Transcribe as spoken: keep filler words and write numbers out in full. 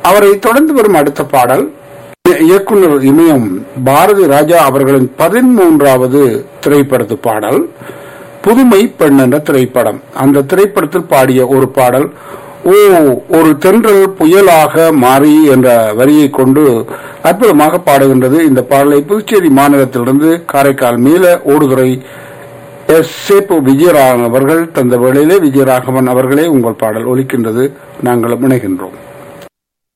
அவரை தொடர்ந்து வரும் அடுத்த பாடல் இயக்குனர் இமயம் பாரதி ராஜா அவர்களின் பதிமூன்றாவது திரைப்படத்து பாடல் புதுமை பெண் என்ற திரைப்படம். அந்த திரைப்படத்தில் பாடிய ஒரு பாடல் ஓ ஒரு தென்றல் புயலாக மாறி என்ற வரியை கொண்டு அற்புதமாக பாடுகின்றது. இந்த பாடலை புதுச்சேரி மாநிலத்திலிருந்து காரைக்கால் மீள ஓடுதுறை எஸ் சேப்பு விஜயராகவன் அவர்கள் தந்த வேளையிலே விஜயராகவன் அவர்களே உங்கள் பாடல் ஒலிக்கின்றது. நாங்கள் இணைகின்றோம்.